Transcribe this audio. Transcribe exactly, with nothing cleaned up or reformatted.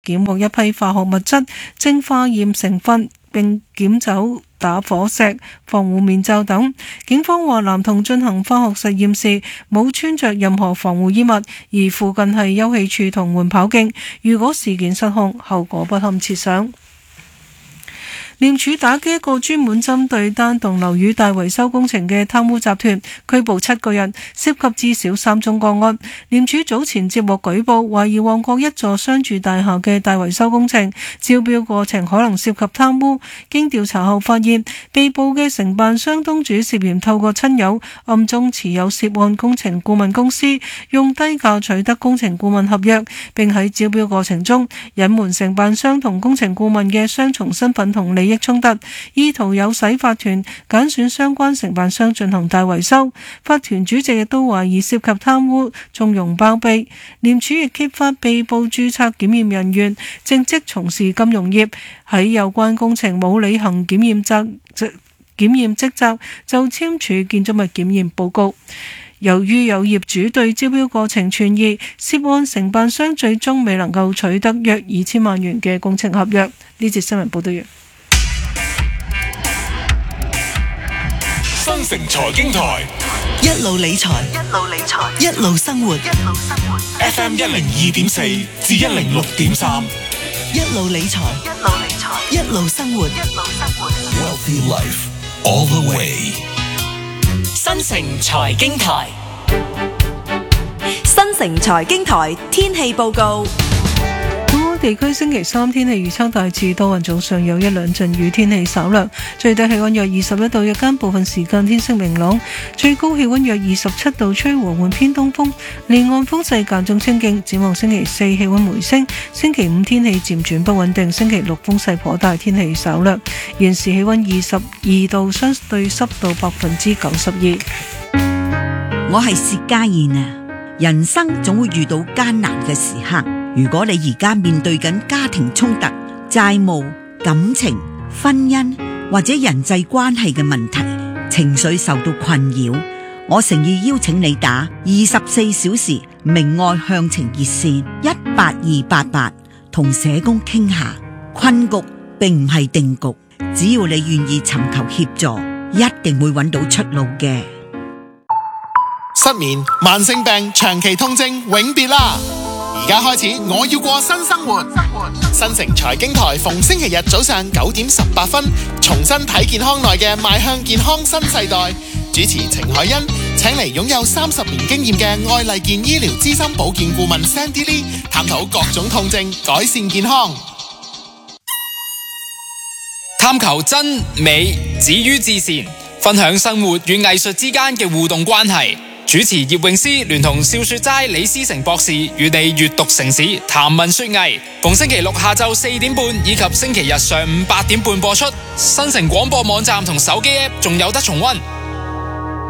檢獲一批化學物質，正化驗成分並檢走打火石、防護面罩等。警方話男童進行化學實驗時冇穿着任何防護衣物，而附近係休憩處同緩跑徑。如果事件失控，後果不堪設想。廉署打擊一個專門針對單棟樓宇大維修工程嘅貪污集團，拘捕七個人，涉及至少三宗個案。廉署早前接獲舉報，懷疑旺角一座商住大廈嘅大維修工程招標過程可能涉及貪污。經調查後發現，被捕嘅承辦商東主涉嫌透過親友暗中持有涉案工程顧問公司，用低價取得工程顧問合約，並喺招標過程中隱瞞承辦商同工程顧問嘅雙重身份同利益衝突，意圖誘使法團揀選相關承辦商進行大維修。法團主席亦都懷疑涉及貪污，縱容包庇。廉署亦揭發被捕註冊檢驗人員正職從事金融業，喺有關工程冇履行檢驗責檢驗職責，就簽署建築物檢驗報告。由於有業主對招標過程存疑，涉案承辦商最終未能夠取得約二千萬元嘅工程合約。呢節新聞報道完。 新城財經台一路理財， 一路理財， 一路生活， 一路生活。 F M 一零二點四至一零六點三， 一路理財， 一路理財， 一路生活， 一路生活。 Wealthy Life all the way。 新城財經台， 新城財經台天氣報告。 地區星期三天氣預測大致多雲，早上有一兩陣雨，天氣稍涼，最低氣溫約二十一度，日間部分時間天色明朗，最高氣溫約二十七度，吹和緩偏東風，離岸風勢間中清勁。展望星期四氣溫回升，星期五天氣漸轉不穩定，星期六風勢頗大，天氣稍涼。現時氣溫二十二度，相對濕度百分之九十二。 我係薛家燕啊！人生總會遇到艱難嘅時刻。如果你而家面對緊家庭衝突、債務、感情、婚姻或者人際關係嘅問題，情緒受到困擾，我誠意邀請你打二十四小時明愛向晴熱線一八二八八，同社工傾下。困局並唔係定局，只要你願意尋求協助，一定會揾到出路嘅。 失眠、慢性病、長期痛症，永別啦！而家開始，我要過新生活。新城財經台逢星期日早上九點十八分，重新睇健康內嘅邁向健康新世代。主持程海欣請嚟擁有三十年經驗嘅愛麗健醫療資深保健顧問 Sandy Lee， 探討各種痛症，改善健康。 探求真美止於至善，分享生活與藝術之間嘅互動關係。主持葉詠詩聯同笑雪齋李思成博士與你閱讀城市談文說藝，逢星期六下晝四點半以及星期日上午八點半播出。新城廣播網站同手機 app 仲有得重溫。